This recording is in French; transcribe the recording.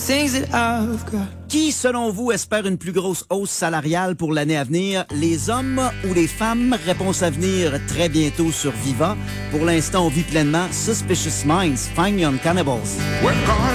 things that I've got. Qui, selon vous, espère une plus grosse hausse salariale pour l'année à venir? Les hommes ou les femmes? Réponse à venir très bientôt sur Viva. Pour l'instant, on vit pleinement Suspicious Minds, Fine Young Cannibals.